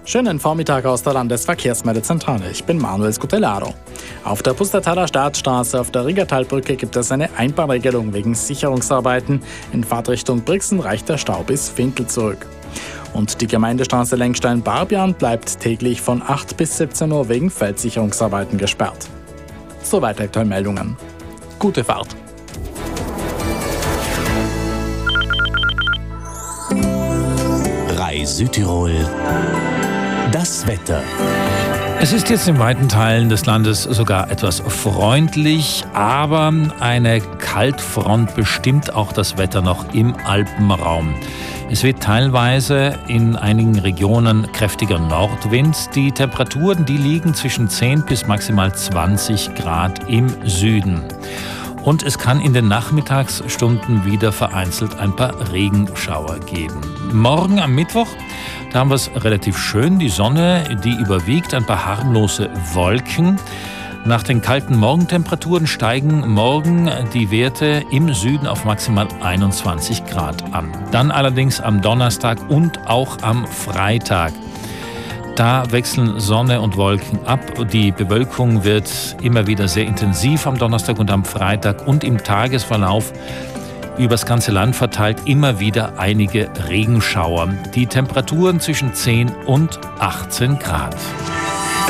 Schönen Vormittag aus der Landesverkehrsmeldezentrale. Ich bin Manuel Scutellaro. Auf der Pustertaler Staatsstraße auf der Riggertalbrücke gibt es eine Einbahnregelung wegen Sicherungsarbeiten. In Fahrtrichtung Brixen reicht der Stau bis Fintel zurück. Und die Gemeindestraße Lenkstein-Barbian bleibt täglich von 8 bis 17 Uhr wegen Feldsicherungsarbeiten gesperrt. Soweit aktuelle Meldungen. Gute Fahrt. Rai Südtirol. Das Wetter. Es ist jetzt in weiten Teilen des Landes sogar etwas freundlich, aber eine Kaltfront bestimmt auch das Wetter noch im Alpenraum. Es weht teilweise in einigen Regionen kräftiger Nordwind. Die Temperaturen, die liegen zwischen 10 bis maximal 20 Grad im Süden. Und es kann in den Nachmittagsstunden wieder vereinzelt ein paar Regenschauer geben. Morgen am Mittwoch, da haben wir es relativ schön. Die Sonne, die überwiegt, ein paar harmlose Wolken. Nach den kalten Morgentemperaturen steigen morgen die Werte im Süden auf maximal 21 Grad an. Dann allerdings am Donnerstag und auch am Freitag. Da wechseln Sonne und Wolken ab. Die Bewölkung wird immer wieder sehr intensiv am Donnerstag und am Freitag und im Tagesverlauf übers ganze Land verteilt immer wieder einige Regenschauer. Die Temperaturen zwischen 10 und 18 Grad.